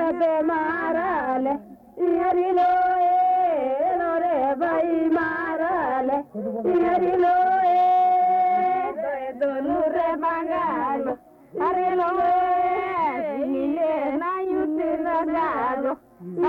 पे मारल हरी लो रे भाई मारल हरी लो दोनों रे बंगाल हरी लो मिले ना युद्ध लगालो